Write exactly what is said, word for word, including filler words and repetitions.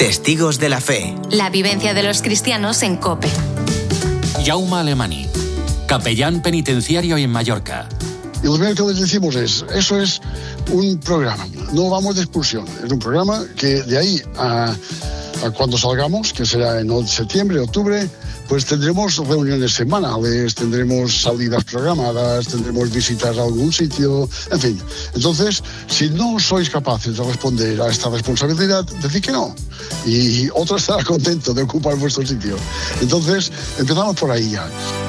Testigos de la Fe. La vivencia de los cristianos en COPE. Jaume Alemany, capellán penitenciario en Mallorca. Y lo primero que les decimos es, eso es un programa, no vamos de expulsión, es un programa que de ahí a, a cuando salgamos, que será en septiembre, octubre, pues tendremos reuniones semanales, tendremos salidas programadas, tendremos visitas a algún sitio, en fin. Entonces, si no sois capaces de responder a esta responsabilidad, decid que no. Y otro estará contento de ocupar vuestro sitio. Entonces, empezamos por ahí ya.